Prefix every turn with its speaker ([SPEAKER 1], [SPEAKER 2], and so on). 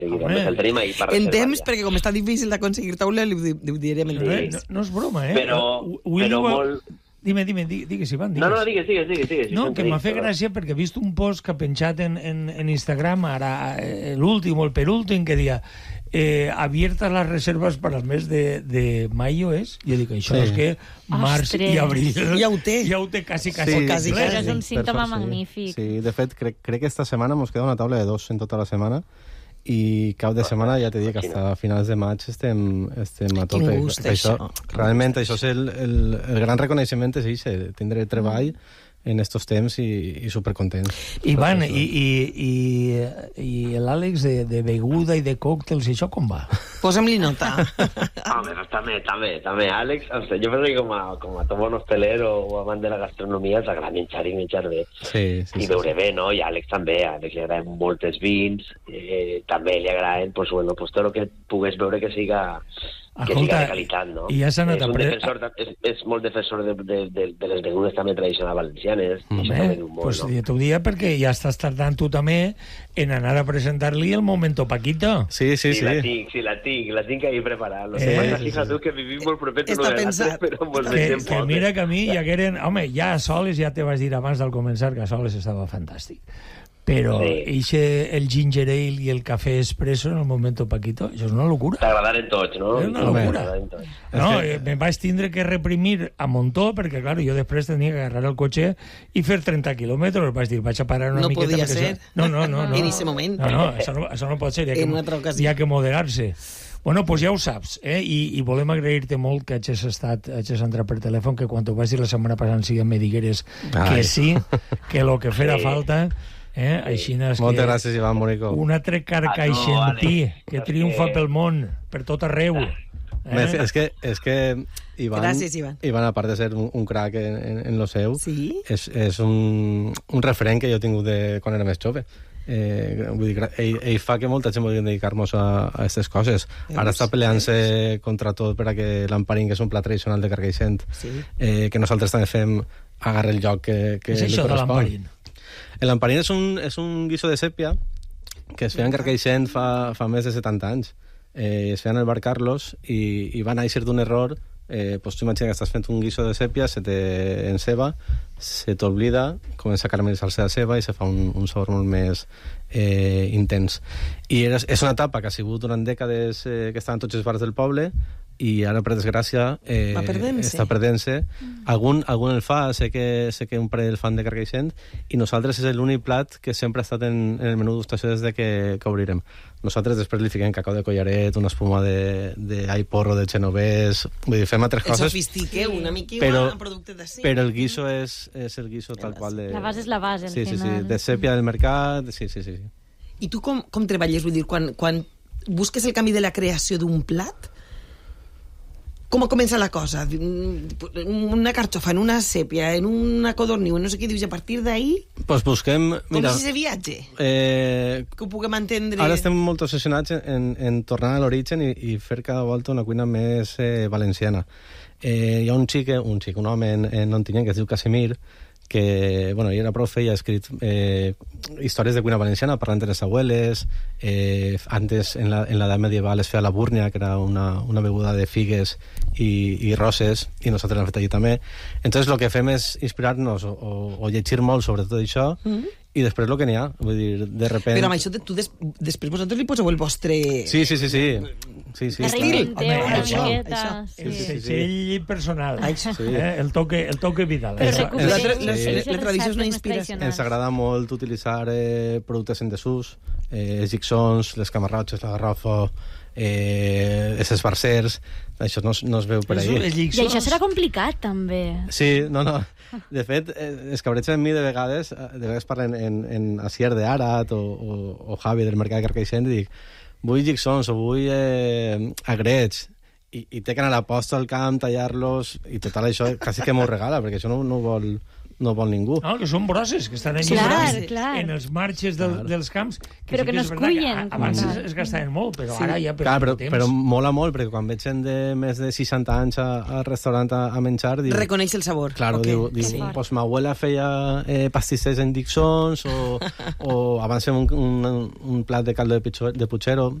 [SPEAKER 1] El tenim ahir per
[SPEAKER 2] en
[SPEAKER 1] reservar.
[SPEAKER 2] temps, perquè com està difícil d'aconseguir taula, li direm en temps.
[SPEAKER 3] No és broma,
[SPEAKER 1] Però molt...
[SPEAKER 3] Dime, digues, Ivan, digues.
[SPEAKER 1] No, digues.
[SPEAKER 3] No, que m'ha fet gràcia perquè he vist un post que ha penjat en Instagram, ara l'últim o el penúltim, que deia abiertas las reservas para el mes de mayo, és? Jo dic, això és que març i abril
[SPEAKER 2] ja ho té
[SPEAKER 3] quasi.
[SPEAKER 4] Però és un símptoma magnífic.
[SPEAKER 5] Sí, de fet, crec que esta setmana mos queda una taula de 2 en tota la setmana i cap de setmana ja t'he dit que fins a finals de maig estem a tope.
[SPEAKER 2] Quin gust, això.
[SPEAKER 5] Realment, això és el gran reconeixement, és això, tindre treball en estos temps i supercontents.
[SPEAKER 3] Ivan, i l'Àlex de beguda i de còctels, i això com va?
[SPEAKER 2] Posa'm-li nota.
[SPEAKER 1] Home, també. Àlex, jo penso que com a tot bon hosteler o amant de la gastronomia ens agrada menjar i menjar bé.
[SPEAKER 5] Sí.
[SPEAKER 1] I beure bé, no? I a Àlex també. A Àlex li agraden moltes vins, també li agraden, pues tot el que pugues veure que siga de qualitat, no?
[SPEAKER 3] I ja s'ha anat
[SPEAKER 1] és molt defensor de les begudes també tradicionals valencianes.
[SPEAKER 3] Pues t'ho dia perquè ja estàs tardant tu també en anar a presentar-li el Momento Paquito.
[SPEAKER 5] Sí.
[SPEAKER 1] La tinc ahí preparada. Fija tu que vivim molt propets
[SPEAKER 2] Està pensat.
[SPEAKER 3] Que mira que a mi ja que eren... Home, ja a Soles, ja te vas dir abans del començar que a Soles estava fantàstic. Però el ginger ale i el cafè espresso en el Momento Paquito, això és una locura.
[SPEAKER 1] T'agradaren tots, no?
[SPEAKER 3] És una locura. No, me vaig tindre que reprimir a muntó, perquè, clar, jo després tenia que agarrar el cotxe i fer 30 quilòmetres. Vaig dir, vaig a parar una miqueta.
[SPEAKER 2] No podia ser.
[SPEAKER 3] No.
[SPEAKER 2] En aquest moment.
[SPEAKER 3] No, això no pot ser.
[SPEAKER 2] En una altra ocasió.
[SPEAKER 3] Hi ha que moderar-se. Bueno, doncs ja ho saps, i volem agrair-te molt que hagis entrat per telèfon, que quan t'ho vas dir la setmana passada si me digueres que sí, que lo que fera falta... Així
[SPEAKER 5] moltes gràcies, Ivan Monico.
[SPEAKER 3] Un altre carcaixentí que triomfa pel món, per tot arreu.
[SPEAKER 5] És que Ivan,
[SPEAKER 2] gràcies,
[SPEAKER 5] Ivan, a part de ser un crac en lo seu, és un referent que jo he tingut quan era més jove. Vull dir, ell fa que molta gent vulgui dedicar-nos a aquestes coses. Ara està peleant-se contra tot per a que l'emparín, que és un plat tradicional de Carcaixent, que nosaltres també fem, agarra el lloc que li correspon.
[SPEAKER 3] És això de l'emparín?
[SPEAKER 5] L'emparín és un guiso de sèpia que es feia en Carcaixent fa més de 70 anys. Es feia en el bar Carlos i va néixer d'un error. Pues tu imagina que estàs fent un guiso de sèpia, se t'enceba, se t'oblida, comença a caramelitzar-se la ceba i se fa un sabor molt més intens. I és una etapa que ha sigut durant dècades que estaven tots els bars del poble i ara, per desgràcia, està perdent-se. Algun el fa, sé que un parell el fan de Carcaixent, i nosaltres és l'únic plat que sempre ha estat en el menú d'ustació des de que obrirem. Nosaltres després li fiquem cacau de collaret, una espuma d'all porro, de genovès... Vull dir, fem altres coses...
[SPEAKER 2] El sofistiqueu una mica un producte d'ací.
[SPEAKER 5] Però el guiso és el guiso tal qual de...
[SPEAKER 4] La base és la base, al final.
[SPEAKER 5] Sí, de sèpia del mercat, sí.
[SPEAKER 2] I tu com treballes? Vull dir, quan busques el camí de la creació d'un plat, com comença la cosa? Una carxofa, en una sèpia, en una codorniu, no sé què dius, i a partir d'ahir...
[SPEAKER 5] Pues busquem...
[SPEAKER 2] Com és ese viatge? Que ho puguem entendre...
[SPEAKER 5] Ara estem molt obsessionats en tornar a l'origen i fer cada volta una cuina més valenciana. Hi ha un home en Ontinyent que es diu Casimir, que, bueno, ell era profe i ha escrit històries de cuina valenciana parlant de les abueles. Antes, en l'edat medieval, es feia la búrnia, que era una beguda de figues i roses, i nosaltres l'hem fet allí també. Entonces, lo que fem és inspirar-nos o llegir molt sobre tot això, i després el que n'hi ha. Vull dir, de repente...
[SPEAKER 2] Però amb això tu després vosaltres li poseu el vostre...
[SPEAKER 5] Sí.
[SPEAKER 2] Estil.
[SPEAKER 4] Una miqueta.
[SPEAKER 3] El segell personal. El toque vital.
[SPEAKER 2] La tradició és una inspiració.
[SPEAKER 5] Ens agrada molt utilitzar productes en desús, els lliçons, les camarrotxes, la garrofa, els esbarcers. Això no es veu per ahí.
[SPEAKER 4] I això serà complicat, també.
[SPEAKER 5] Sí, no. De fet, els cabrets amb mi de vegades parlen en Asier de Arat o Javi del Mercat de Carcaixent i dic, vull lliçons o vull agrets, i té que anar a la posta al camp, tallar-los, i total això quasi que m'ho regala, perquè això no ho vol no vol ningú.
[SPEAKER 3] No, que són brosses, que estan allà
[SPEAKER 4] Clar.
[SPEAKER 3] en els marges dels camps.
[SPEAKER 4] Però que no es cullen.
[SPEAKER 3] Abans es gastaven molt, però ara ja per
[SPEAKER 5] Clar,
[SPEAKER 3] temps...
[SPEAKER 5] però mola molt, perquè quan veig gent de més de 60 anys al restaurant a menjar... Diu,
[SPEAKER 2] reconeix el sabor.
[SPEAKER 5] Claro,
[SPEAKER 2] Okay.
[SPEAKER 5] diu pues ma abuela feia pastissers en Dixons o abans fem un plat de caldo de puchero